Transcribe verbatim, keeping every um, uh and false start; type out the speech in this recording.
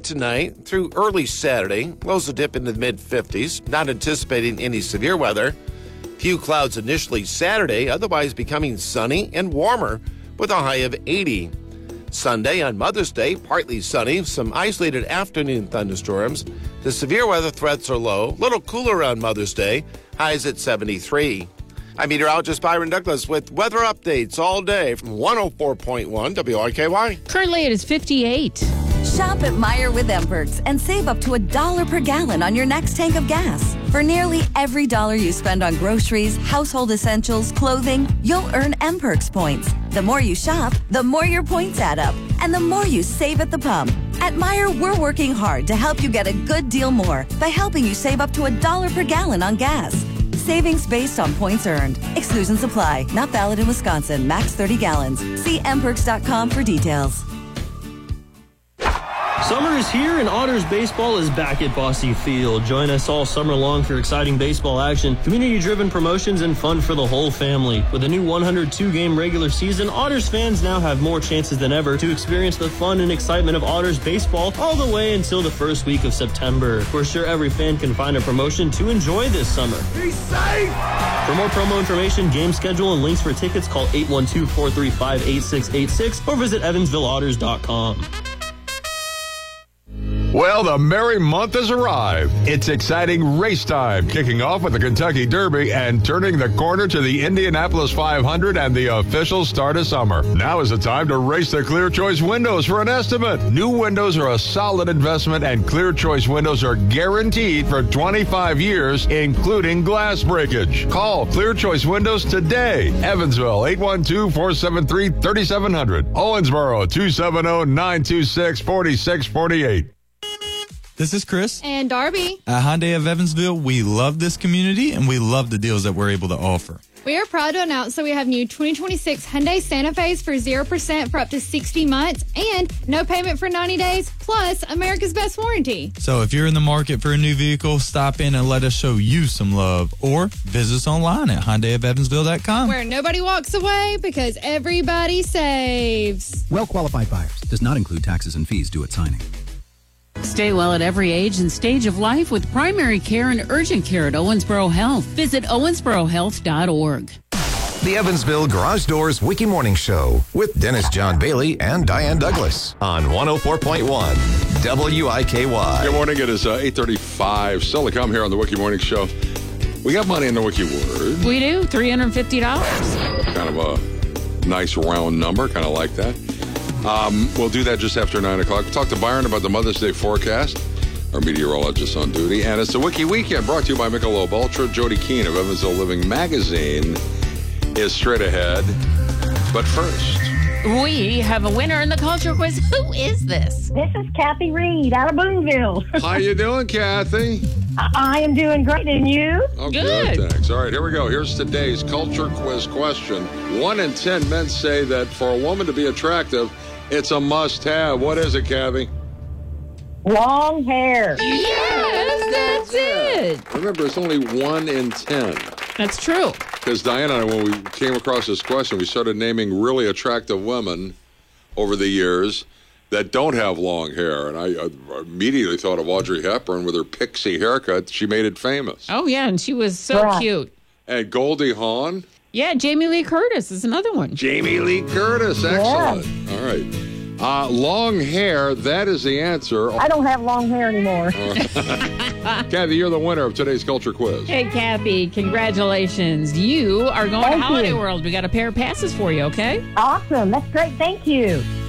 tonight through early Saturday. Lows will dip into the mid-fifties. Not anticipating any severe weather. Few clouds initially Saturday, otherwise becoming sunny and warmer with a high of eighty. Sunday on Mother's Day, partly sunny, some isolated afternoon thunderstorms. The severe weather threats are low. A little cooler on Mother's Day, highs at seventy-three. I'm meteorologist Byron Douglas with weather updates all day from one oh four point one W R K Y. Currently it is fifty-eight. Shop at Meijer with M-Perks and save up to a dollar per gallon on your next tank of gas. For nearly every dollar you spend on groceries, household essentials, clothing, you'll earn M-Perks points. The more you shop, the more your points add up, and the more you save at the pump. At Meijer, we're working hard to help you get a good deal more by helping you save up to a dollar per gallon on gas. Savings based on points earned. Exclusions apply. Not valid in Wisconsin. Max thirty gallons. See m perks dot com for details. Summer is here and Otters baseball is back at Bosse Field. Join us all summer long for exciting baseball action, community-driven promotions, and fun for the whole family. With a new one hundred two game regular season, Otters fans now have more chances than ever to experience the fun and excitement of Otters baseball all the way until the first week of September. We're sure every fan can find a promotion to enjoy this summer. Be safe! For more promo information, game schedule, and links for tickets, call eight one two, four three five, eight six eight six or visit evansville otters dot com. Well, the merry month has arrived. It's exciting race time, kicking off with the Kentucky Derby and turning the corner to the Indianapolis five hundred and the official start of summer. Now is the time to race the Clear Choice windows for an estimate. New windows are a solid investment, and Clear Choice windows are guaranteed for twenty-five years, including glass breakage. Call Clear Choice Windows today. Evansville, eight one two, four seven three, three seven zero zero. Owensboro, two seven zero, nine two six, four six four eight. This is Chris. And Darby. At Hyundai of Evansville, we love this community and we love the deals that we're able to offer. We are proud to announce that we have new twenty twenty-six Hyundai Santa Fe's for zero percent for up to sixty months and no payment for ninety days, plus America's Best Warranty. So if you're in the market for a new vehicle, stop in and let us show you some love. Or visit us online at hyundai of evansville dot com. Where nobody walks away because everybody saves. Well-qualified buyers. Does not include taxes and fees due at signing. Stay well at every age and stage of life with primary care and urgent care at Owensboro Health. Visit owensboro health dot org. The Evansville Garage Doors Wiki Morning Show with Dennis John Bailey and Diane Douglas on one oh four point one W I K Y. Good morning. It is uh, eight thirty-five. Still to come here on the Wiki Morning Show. We got money in the Wiki Word. We do. three hundred fifty dollars. Kind of a nice round number. Kind of like that. Um, we'll do that just after nine o'clock. We'll talk to Byron about the Mother's Day forecast, our meteorologist on duty. And it's the Wiki Weekend brought to you by Michelob Ultra. Jody Keene of Evansville Living Magazine is straight ahead. But first, we have a winner in the culture quiz. Who is this? This is Kathy Reed out of Boonville. How you doing, Kathy? I, I am doing great, and you? Oh, good. good, thanks. All right, here we go. Here's today's culture quiz question. One in ten men say that for a woman to be attractive, it's a must-have. What is it, Kathy? Long hair. Yes, that's it. Remember, it's only one in ten. That's true. Because Diana and I, when we came across this question, we started naming really attractive women over the years that don't have long hair. And I, I immediately thought of Audrey Hepburn with her pixie haircut. She made it famous. Oh, yeah, and she was so yeah. cute. And Goldie Hawn. Yeah, Jamie Lee Curtis is another one. Jamie Lee Curtis, excellent. Yeah. All right. Uh, long hair, that is the answer. I don't have long hair anymore. Kathy, you're the winner of today's culture quiz. Hey, Kathy, congratulations. You are going Thank to Holiday you. World. We got a pair of passes for you, okay? Awesome. That's great. Thank you.